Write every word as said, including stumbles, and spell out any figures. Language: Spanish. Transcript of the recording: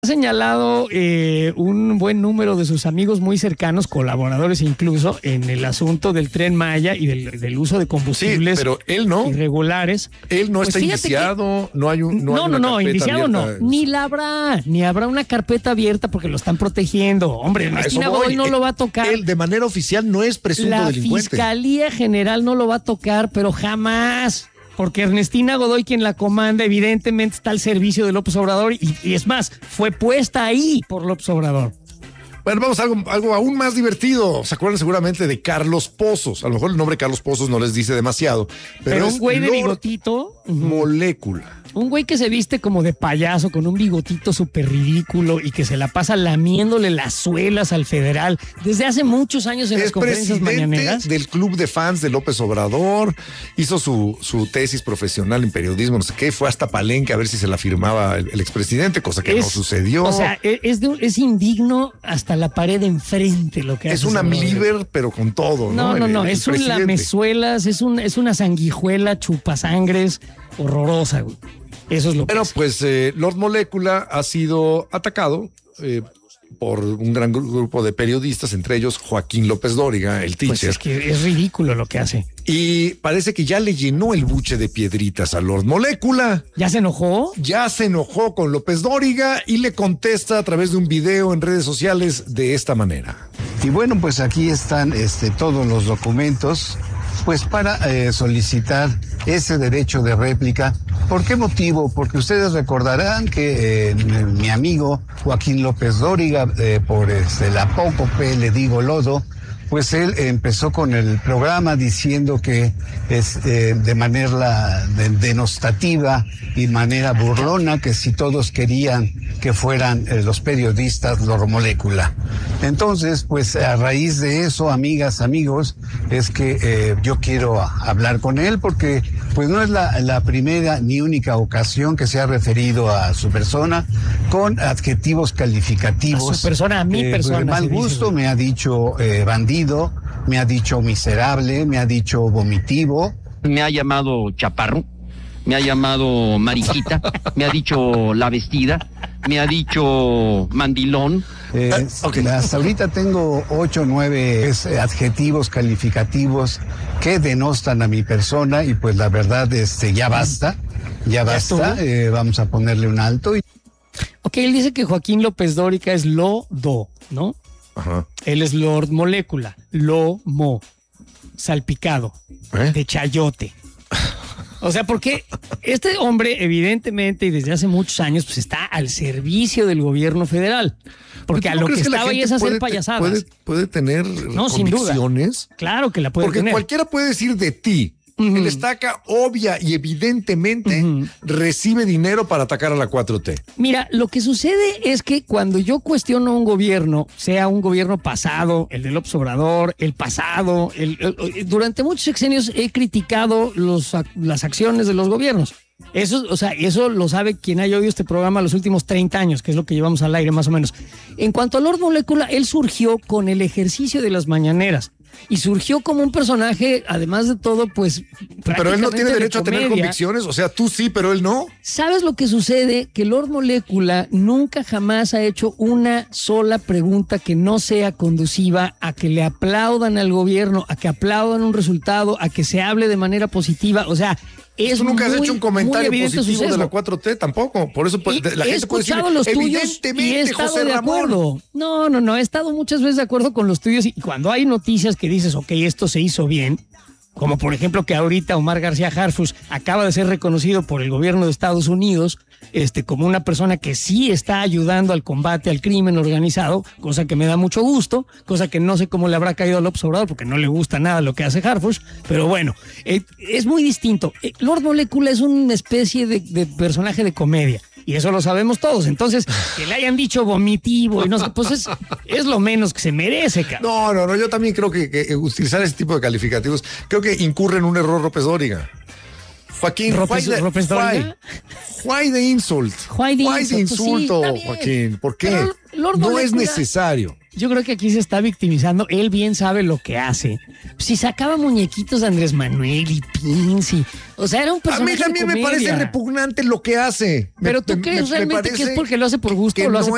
Ha señalado eh, un buen número de sus amigos muy cercanos, colaboradores incluso, en el asunto del Tren Maya y del, del uso de combustibles, sí, pero él no. irregulares. Él no Pues está indiciado, que, no hay un no, no, hay no, una no, indiciado abierta. no, ni la habrá, ni habrá una carpeta abierta porque lo están protegiendo. Hombre, Ernestina Godoy no él, lo va a tocar. Él de manera oficial no es presunto la delincuente. La Fiscalía General no lo va a tocar, pero jamás. Porque Ernestina Godoy, quien la comanda, evidentemente está al servicio de López Obrador y, y es más, fue puesta ahí por López Obrador. Bueno, vamos a algo, algo aún más divertido. ¿Se acuerdan seguramente de Carlos Pozos? A lo mejor el nombre Carlos Pozos no les dice demasiado. Pero, pero es un güey de Lord bigotito. Molécula. Un güey que se viste como de payaso, con un bigotito súper ridículo y que se la pasa lamiéndole las suelas al federal desde hace muchos años en es las conferencias mañaneras. Del club de fans de López Obrador, hizo su, su tesis profesional en periodismo, no sé qué, fue hasta Palenque a ver si se la firmaba el, el expresidente, cosa que es, no sucedió. O sea, es, de, es indigno hasta la pared de enfrente lo que hace. Es una Mliver, pero con todo, ¿no? No, no, el, no, el, es el un lamezuelas, es, un, es una sanguijuela chupasangres horrorosa, güey. Eso es lo que Bueno, es. pues eh, Lord Molécula ha sido atacado eh, por un gran grupo de periodistas, entre ellos Joaquín López Dóriga, el teacher. Pues es que es ridículo lo que hace. Y parece que ya le llenó el buche de piedritas a Lord Molécula. ¿Ya se enojó? Ya se enojó con López Dóriga y le contesta a través de un video en redes sociales de esta manera. Y bueno, pues aquí están este, todos los documentos, pues para eh, solicitar ese derecho de réplica. ¿Por qué motivo? Porque ustedes recordarán que eh, mi amigo Joaquín López Dóriga, eh, por este, la apócope, le digo lodo, pues él empezó con el programa diciendo que es eh, de manera de, denostativa y manera burlona que si todos querían que fueran eh, los periodistas Lord Molécula. Entonces, pues a raíz de eso, amigas, amigos, es que eh, yo quiero hablar con él porque pues no es la, la primera ni única ocasión que se ha referido a su persona con adjetivos calificativos. A su persona, a mi eh, persona. De mal gusto dice, me ha dicho eh, bandido, me ha dicho miserable, me ha dicho vomitivo. Me ha llamado chaparro, me ha llamado mariquita, me ha dicho la vestida, me ha dicho mandilón. Eh, okay. Hasta ahorita tengo ocho o nueve adjetivos calificativos que denostan a mi persona y pues la verdad este, ya basta, ya basta, eh, vamos a ponerle un alto. Y... Ok, él dice que Joaquín López Dóriga es lodo, ¿no? Ajá. Él es Lord Molécula, lomo, salpicado, ¿Eh? de chayote. O sea, porque este hombre, evidentemente, y desde hace muchos años, pues está al servicio del gobierno federal. Porque a lo que, que estaba ahí es hacer payasadas. Puede, puede tener no, convicciones. Sin duda. Claro que la puede porque tener. Porque cualquiera puede decir de ti. Uh-huh. Él estaca obvia y evidentemente uh-huh. recibe dinero para atacar a la cuatro T. Mira, lo que sucede es que cuando yo cuestiono a un gobierno, sea un gobierno pasado, el de López Obrador, el pasado, el, el, durante muchos sexenios he criticado los, las acciones de los gobiernos. Eso, o sea, eso lo sabe quien haya oído este programa los últimos treinta años, que es lo que llevamos al aire más o menos. En cuanto a Lord Molécula, él surgió con el ejercicio de las mañaneras. Y surgió como un personaje, además de todo, pues... Pero él no tiene derecho a tener convicciones, o sea, tú sí, pero él no. ¿Sabes lo que sucede? Que Lord Molécula nunca jamás ha hecho una sola pregunta que no sea conduciva a que le aplaudan al gobierno, a que aplaudan un resultado, a que se hable de manera positiva, o sea... Es ¿Tú nunca muy, has hecho un comentario positivo suceso. de la cuatro T? Tampoco. Por eso y la gente puede decir, los tuyos y he estado José de Ramón. acuerdo. No, no, no. He estado muchas veces de acuerdo con los tuyos y cuando hay noticias que dices, ok, esto se hizo bien, como por ejemplo que ahorita Omar García Harfuch acaba de ser reconocido por el gobierno de Estados Unidos este, como una persona que sí está ayudando al combate al crimen organizado, cosa que me da mucho gusto, cosa que no sé cómo le habrá caído a López Obrador porque no le gusta nada lo que hace Harfuch, pero bueno, eh, es muy distinto. Eh, Lord Molécula es una especie de, de personaje de comedia. Y eso lo sabemos todos. Entonces, que le hayan dicho vomitivo y no sé, pues es, es lo menos que se merece, cabrón. No, no, no. Yo también creo que, que utilizar ese tipo de calificativos, creo que incurre en un error López Dóriga. Joaquín, ¿López, why, López Dóriga? Why, why the insult? Why the, why the insulto, pues sí, Joaquín? ¿Por qué? Pero Lord no Molécula, es necesario. Yo creo que aquí se está victimizando. Él bien sabe lo que hace. Si sacaba muñequitos de Andrés Manuel y pins y... O sea, era un personaje A mí también de me parece repugnante lo que hace. Pero me, tú me, crees me, realmente me que es porque lo hace por gusto o lo hace no